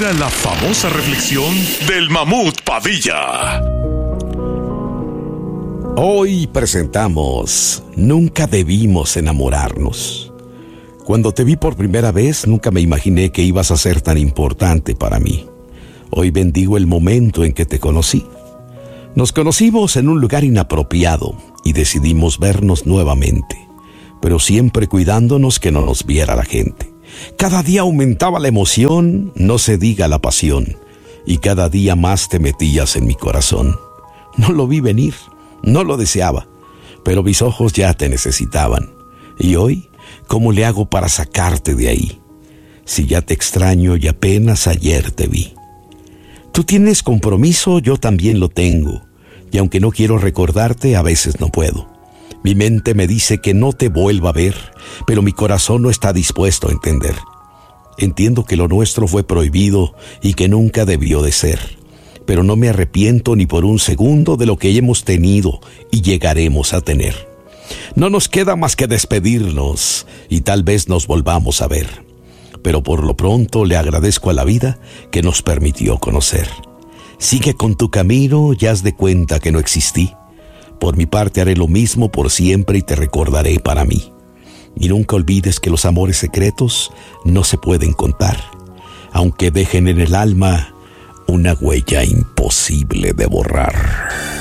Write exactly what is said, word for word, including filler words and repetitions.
llega la famosa reflexión del Mamut Padilla. Hoy presentamos Nunca debimos enamorarnos. Cuando te vi por primera vez, nunca me imaginé que ibas a ser tan importante para mí. Hoy bendigo el momento en que te conocí. Nos conocimos en un lugar inapropiado y decidimos vernos nuevamente, pero siempre cuidándonos que no nos viera la gente. Cada día aumentaba la emoción, no se diga la pasión, y cada día más te metías en mi corazón. No lo vi venir, no lo deseaba, pero mis ojos ya te necesitaban. Y hoy, ¿cómo le hago para sacarte de ahí? Si ya te extraño y apenas ayer te vi. Tú tienes compromiso, yo también lo tengo, y aunque no quiero recordarte, a veces no puedo. Mi mente me dice que no te vuelva a ver, pero mi corazón no está dispuesto a entender. Entiendo que lo nuestro fue prohibido y que nunca debió de ser, pero no me arrepiento ni por un segundo de lo que hemos tenido y llegaremos a tener. No nos queda más que despedirnos y tal vez nos volvamos a ver, pero por lo pronto le agradezco a la vida que nos permitió conocer. Sigue con tu camino y haz de cuenta que no existí. Por mi parte haré lo mismo por siempre y te recordaré para mí. Y nunca olvides que los amores secretos no se pueden contar, aunque dejen en el alma una huella imposible de borrar.